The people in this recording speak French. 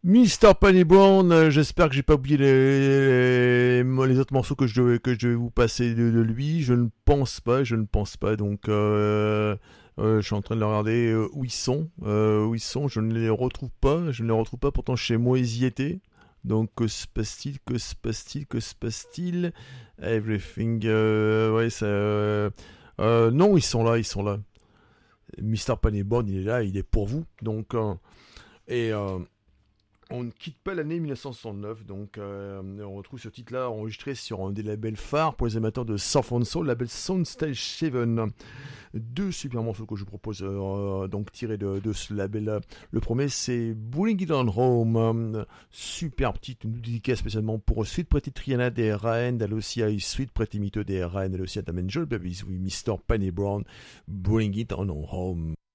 Mr. Penny Brown, j'espère que j'ai pas oublié les autres morceaux que je devais vous passer de lui. Je ne pense pas. Donc, je suis en train de les regarder où ils sont. Je ne les retrouve pas. Pourtant, chez moi, ils y étaient. Donc, que se passe-t-il? Everything, ouais, ça. Non, ils sont là. Mr. Penny Brown, il est là, il est pour vous. Donc, et on ne quitte pas l'année 1969, donc on retrouve ce titre-là enregistré sur un des labels phares pour les amateurs de surf and soul, le label Soundstage 7. Deux super morceaux que je vous propose, donc tirés de ce label-là. Le premier, c'est Bring It On Home, super petite, une dédicace spécialement pour Sweet Pretty Triana des RAN, elle aussi à Sweet Pretty Mito des RAN, elle aussi à Damien Joel Babies, oui, Mr. Penny Brown, Bring It On Home.